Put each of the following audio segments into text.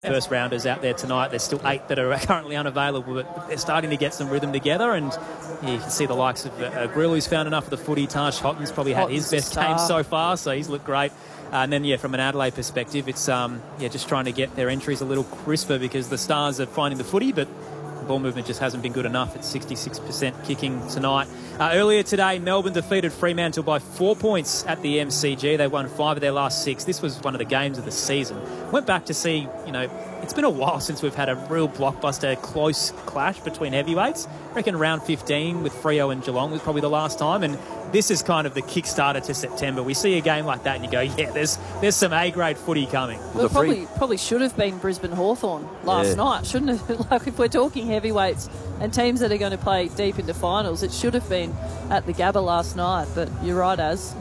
first rounders out there tonight. There's still 8 that are currently unavailable, but they're starting to get some rhythm together, and you can see the likes of Grill, who's found enough of the footy. Taj Hotton's probably had his best game so far, so he's looked great. And then, from an Adelaide perspective, it's just trying to get their entries a little crisper because the Stars are finding the footy, but the ball movement just hasn't been good enough. It's 66% kicking tonight. Earlier today, Melbourne defeated Fremantle by 4 points at the MCG. They won 5 of their last 6. This was one of the games of the season. Went back to see, it's been a while since we've had a real blockbuster close clash between heavyweights. I reckon round 15 with Freo and Geelong was probably the last time, and this is kind of the kickstarter to September. We see a game like that and you go, there's some A-grade footy coming. Well, probably should have been Brisbane Hawthorn last night, shouldn't it? Like, if we're talking heavyweights and teams that are going to play deep into finals, it should have been at the Gabba last night. But you're right, Az.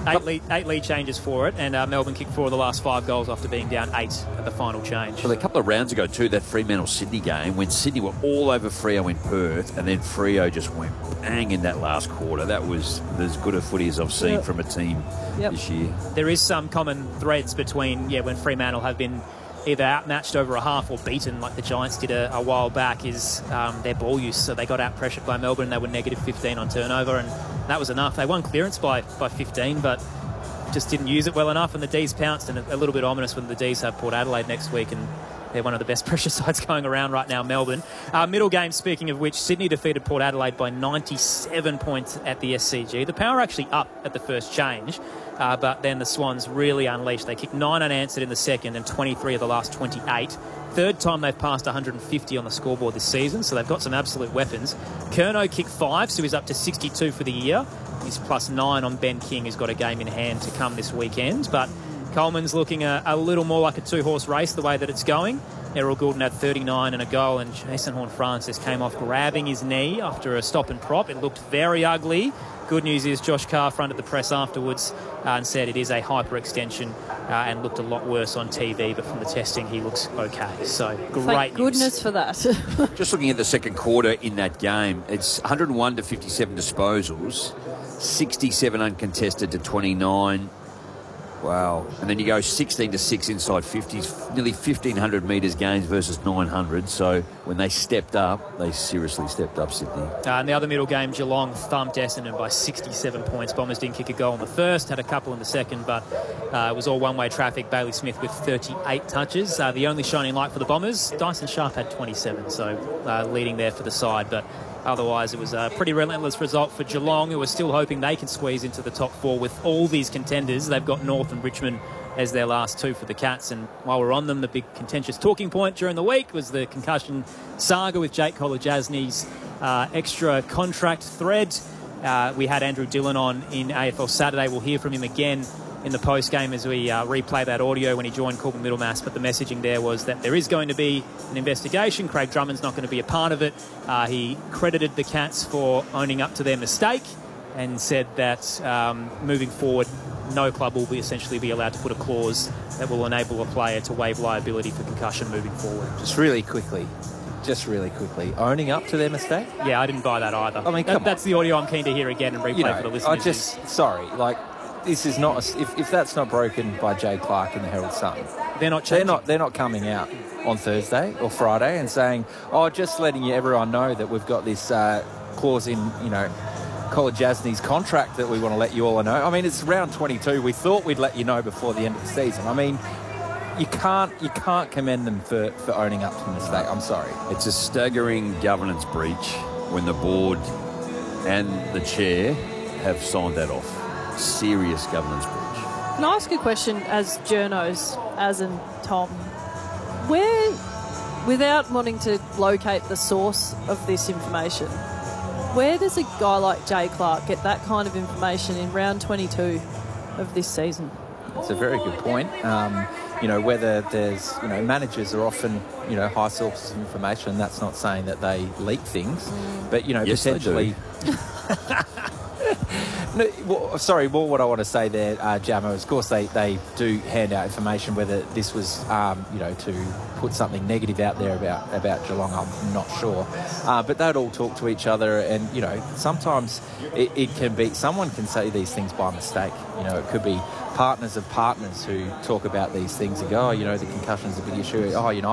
8 lead changes for it, and Melbourne kicked 4 of the last 5 goals after being down 8 at the final change. Well, a couple of rounds ago too, that Fremantle-Sydney game, when Sydney were all over Freo in Perth, and then Freo just went bang in that last quarter. That was as good a footy as I've seen from a team this year. There is some common threads between, when Fremantle have been either outmatched over a half or beaten, like the Giants did a while back, is their ball use. So they got out-pressured by Melbourne. They were negative 15 on turnover, and that was enough. They won clearance by 15, but just didn't use it well enough, and the D's pounced, and a little bit ominous when the D's have Port Adelaide next week, and they're one of the best pressure sides going around right now, Melbourne. Middle game, speaking of which, Sydney defeated Port Adelaide by 97 points at the SCG. The power actually up at the first change, but then the Swans really unleashed. They kicked 9 unanswered in the second and 23 of the last 28. Third time they've passed 150 on the scoreboard this season, so they've got some absolute weapons. Curnow kicked 5, so he's up to 62 for the year. He's plus 9 on Ben King, who's got a game in hand to come this weekend. But Coleman's looking a little more like a 2-horse race the way that it's going. Errol Goulden had 39 and a goal, and Jason Horne-Francis came off grabbing his knee after a stop and prop. It looked very ugly. Good news is Josh Carr fronted the press afterwards and said it is a hyperextension and looked a lot worse on TV, but from the testing he looks okay. So great Thank goodness news. for that. Just looking at the second quarter in that game, it's 101 to 57 disposals, 67 uncontested to 29. Wow. And then you go 16 to 6 inside 50s, nearly 1,500 metres gains versus 900. So when they stepped up, they seriously stepped up, Sydney. And the other middle game, Geelong thumped Essendon by 67 points. Bombers didn't kick a goal in the first, had a couple in the second, but it was all one-way traffic. Bailey Smith with 38 touches. The only shining light for the Bombers, Dyson Sharp had 27, so leading there for the side. But otherwise, it was a pretty relentless result for Geelong, who are still hoping they can squeeze into the top 4 with all these contenders. They've got North and Richmond as their last 2 for the Cats. And while we're on them, the big contentious talking point during the week was the concussion saga with Jake Kolodjasny's extra contract thread. We had Andrew Dillon on in AFL Saturday. We'll hear from him again in the post-game as we replay that audio when he joined Corbin Middlemass. But the messaging there was that there is going to be an investigation. Craig Drummond's not going to be a part of it. He credited the Cats for owning up to their mistake and said that moving forward, no club will essentially be allowed to put a clause that will enable a player to waive liability for concussion moving forward. Just really quickly, owning up to their mistake? Yeah, I didn't buy that either. I mean, that's the audio I'm keen to hear again and replay for the listeners. This is not if that's not broken by Jay Clark in the Herald Sun, they're not coming out on Thursday or Friday and saying, just letting everyone know that we've got this clause in Kolodjasny's contract that we want to let you all know. I mean, it's round 22. We thought we'd let you know before the end of the season. I mean, you can't commend them for owning up to the mistake. I'm sorry. It's a staggering governance breach when the board and the chair have signed that off. Serious governance breach. Can I ask a question as journos, as in Tom? Where, without wanting to locate the source of this information, where does a guy like Jay Clark get that kind of information in round 22 of this season? That's a very good point. Whether there's, managers are often, high sources of information. That's not saying that they leak things, but, yes, potentially... what I want to say there, Jamo, is of course they do hand out information. Whether this was, to put something negative out there about Geelong, I'm not sure. But they'd all talk to each other, and sometimes it can be someone can say these things by mistake. It could be partners of partners who talk about these things and go, the concussion's a big issue.